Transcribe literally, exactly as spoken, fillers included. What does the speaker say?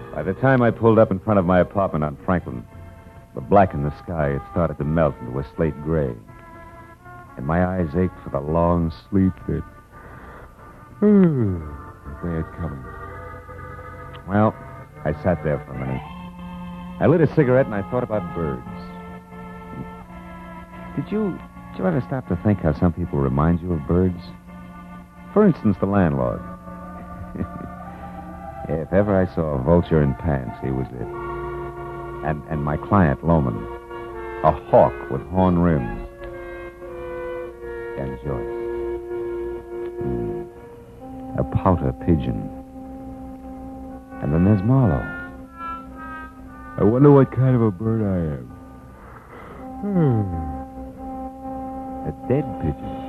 By the time I pulled up in front of my apartment on Franklin, the black in the sky had started to melt into a slate gray. And my eyes ached for the long sleep that they had coming. Well, I sat there for a minute. I lit a cigarette and I thought about birds. Did you, did you ever stop to think how some people remind you of birds? For instance, the landlord. If ever I saw a vulture in pants, he was it. And and my client, Loman, a hawk with horn rims. And Joyce. Mm. A pouter pigeon. And then there's Marlowe. I wonder what kind of a bird I am. A dead pigeon.